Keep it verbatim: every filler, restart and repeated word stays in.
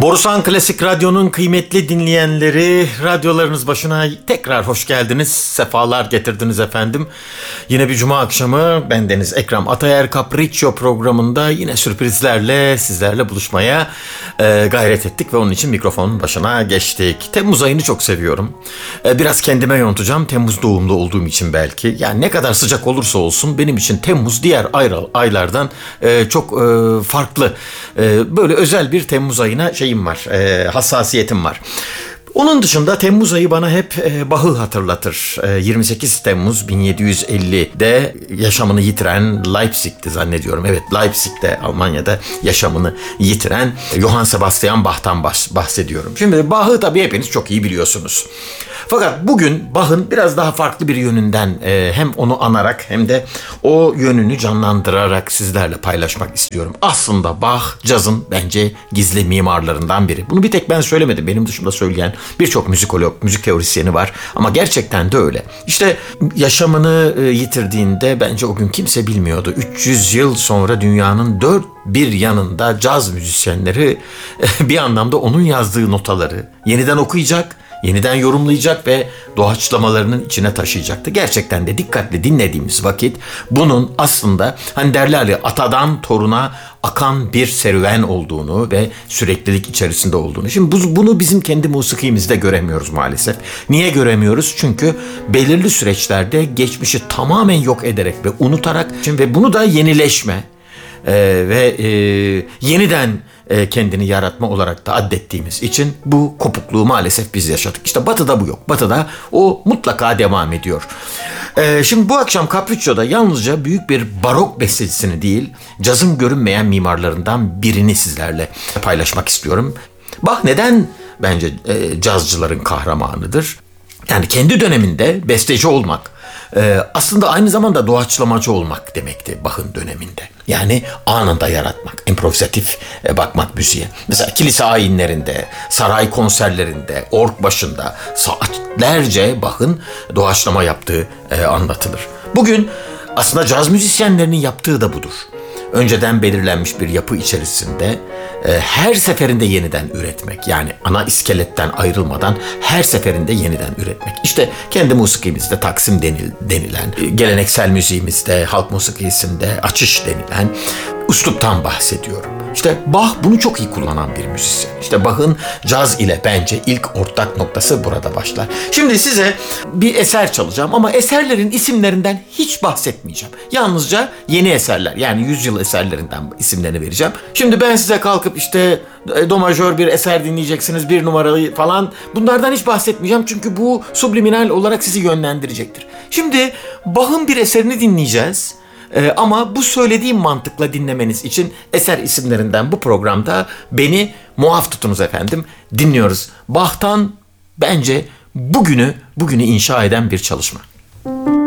Borusan Klasik Radyo'nun kıymetli dinleyenleri, radyolarınız başına tekrar hoş geldiniz, sefalar getirdiniz efendim. Yine bir cuma akşamı bendeniz Ekrem Atayer Capriccio programında yine sürprizlerle sizlerle buluşmaya e, gayret ettik ve onun için mikrofonun başına geçtik. Temmuz ayını çok seviyorum. E, biraz kendime yontacağım, Temmuz doğumlu olduğum için belki. Yani ne kadar sıcak olursa olsun benim için Temmuz diğer ay, aylardan e, çok e, farklı. E, böyle özel bir Temmuz ayına şeyim var, e, hassasiyetim var. Onun dışında Temmuz ayı bana hep e, Bach'ı hatırlatır. E, yirmi sekiz Temmuz bin yedi yüz elli'de yaşamını yitiren, Leipzig'ti zannediyorum. Evet, Leipzig'te, Almanya'da yaşamını yitiren Johann Sebastian Bach'tan bahsediyorum. Şimdi Bach'ı tabii hepiniz çok iyi biliyorsunuz. Fakat bugün Bach'ın biraz daha farklı bir yönünden e, hem onu anarak hem de o yönünü canlandırarak sizlerle paylaşmak istiyorum. Aslında Bach, cazın bence gizli mimarlarından biri. Bunu bir tek ben söylemedim. Benim dışımda söyleyen birçok müzikolog, müzik teorisyeni var. Ama gerçekten de öyle. İşte yaşamını e, yitirdiğinde bence o gün kimse bilmiyordu. üç yüz yıl sonra dünyanın dört bir yanında caz müzisyenleri e, bir anlamda onun yazdığı notaları yeniden okuyacak, yeniden yorumlayacak ve doğaçlamalarının içine taşıyacaktı. Gerçekten de dikkatli dinlediğimiz vakit bunun aslında hani derler ya atadan toruna akan bir serüven olduğunu ve süreklilik içerisinde olduğunu. Şimdi bu, bunu bizim kendi musikimizde göremiyoruz maalesef. Niye göremiyoruz? Çünkü belirli süreçlerde geçmişi tamamen yok ederek ve unutarak ve bunu da yenileşme e, ve e, yeniden kendini yaratma olarak da addettiğimiz için bu kopukluğu maalesef biz yaşadık. İşte Batı'da bu yok. Batı'da o mutlaka devam ediyor. Ee, şimdi bu akşam Capriccio'da yalnızca büyük bir barok bestesini değil, cazın görünmeyen mimarlarından birini sizlerle paylaşmak istiyorum. Bach neden bence e, cazcıların kahramanıdır? Yani kendi döneminde besteci olmak, Ee, aslında aynı zamanda doğaçlamacı olmak demekti Bach'ın döneminde. Yani anında yaratmak, improvizatif e, bakmak müziğe. Mesela kilise ayinlerinde, saray konserlerinde, org başında saatlerce Bach'ın doğaçlama yaptığı e, anlatılır. Bugün aslında caz müzisyenlerinin yaptığı da budur. Önceden belirlenmiş bir yapı içerisinde e, her seferinde yeniden üretmek. Yani ana iskeletten ayrılmadan her seferinde yeniden üretmek. İşte kendi musikimizde taksim denil, denilen, e, geleneksel müziğimizde, halk musikisinde açış denilen üsluptan bahsediyorum. İşte Bach bunu çok iyi kullanan bir müzisyen. İşte Bach'ın caz ile bence ilk ortak noktası burada başlar. Şimdi size bir eser çalacağım ama eserlerin isimlerinden hiç bahsetmeyeceğim. Yalnızca yeni eserler, yani yüzyıl eserlerinden isimlerini vereceğim. Şimdi ben size kalkıp işte do majör bir eser dinleyeceksiniz, bir numaralı falan, bunlardan hiç bahsetmeyeceğim çünkü bu subliminal olarak sizi yönlendirecektir. Şimdi Bach'ın bir eserini dinleyeceğiz. Ee, ama bu söylediğim mantıkla dinlemeniz için eser isimlerinden bu programda beni muaf tutunuz efendim. Dinliyoruz. Bach'tan bence bugünü, bugünü inşa eden bir çalışma.